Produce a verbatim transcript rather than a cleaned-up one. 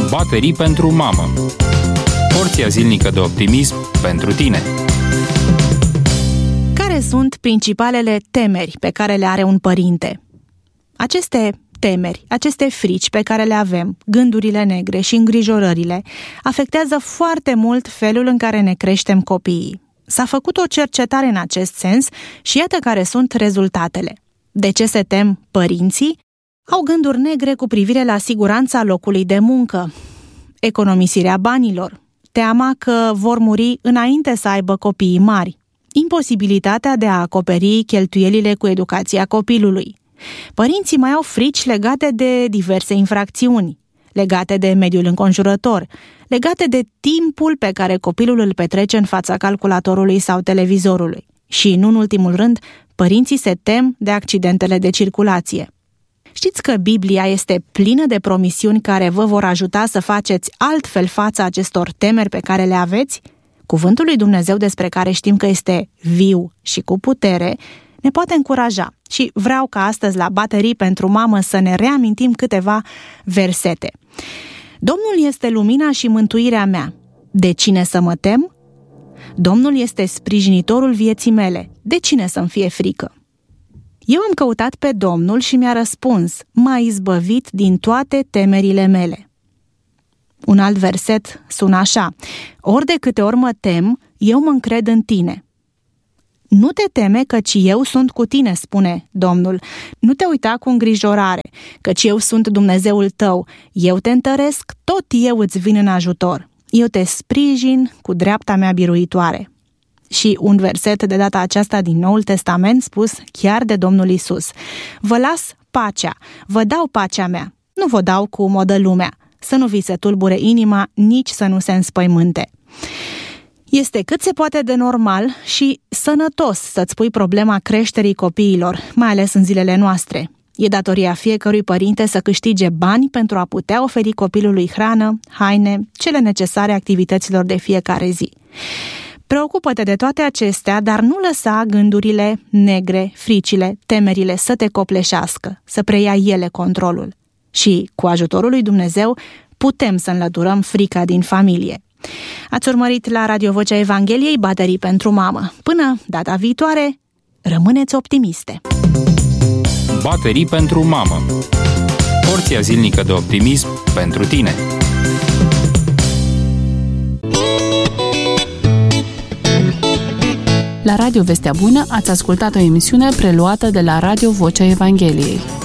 Baterii pentru mamă. Porția zilnică de optimism pentru tine. Care sunt principalele temeri pe care le are un părinte? Aceste temeri, aceste frici pe care le avem, gândurile negre și îngrijorările, afectează foarte mult felul în care ne creștem copiii. S-a făcut o cercetare în acest sens și iată care sunt rezultatele. De ce se tem părinții? Au gânduri negre cu privire la siguranța locului de muncă, economisirea banilor, teama că vor muri înainte să aibă copiii mari, imposibilitatea de a acoperi cheltuielile cu educația copilului. Părinții mai au frici legate de diverse infracțiuni, legate de mediul înconjurător, legate de timpul pe care copilul îl petrece în fața calculatorului sau televizorului. Și, nu în ultimul rând, părinții se tem de accidentele de circulație. Știți că Biblia este plină de promisiuni care vă vor ajuta să faceți altfel fața acestor temeri pe care le aveți? Cuvântul lui Dumnezeu, despre care știm că este viu și cu putere, ne poate încuraja și vreau ca astăzi la Baterii pentru mamă să ne reamintim câteva versete. Domnul este lumina și mântuirea mea. De cine să mă tem? Domnul este sprijinitorul vieții mele. De cine să-mi fie frică? Eu am căutat pe Domnul și mi-a răspuns, m-a izbăvit din toate temerile mele. Un alt verset sună așa: ori de câte ori mă tem, eu mă încred în tine. Nu te teme, căci eu sunt cu tine, spune Domnul. Nu te uita cu îngrijorare, căci eu sunt Dumnezeul tău. Eu te întăresc, tot eu îți vin în ajutor. Eu te sprijin cu dreapta mea biruitoare. Și un verset de data aceasta din Noul Testament spus chiar de Domnul Iisus: vă las pacea, vă dau pacea mea, nu vă dau cum o dă lumea, să nu vi se tulbure inima, nici să nu se înspăimânte. Este cât se poate de normal și sănătos să-ți pui problema creșterii copiilor, mai ales în zilele noastre. E datoria fiecărui părinte să câștige bani pentru a putea oferi copilului hrană, haine, cele necesare activităților de fiecare zi. Preocupă-te de toate acestea, dar nu lăsa gândurile negre, fricile, temerile să te copleșească, să preia ele controlul. Și, cu ajutorul lui Dumnezeu, putem să înlăturăm frica din familie. Ați urmărit la Radio Vocea Evangheliei Baterii pentru mamă. Până data viitoare, rămâneți optimiste! Baterii pentru mamă. Porția zilnică de optimism pentru tine. La Radio Vestea Bună ați ascultat o emisiune preluată de la Radio Vocea Evangheliei.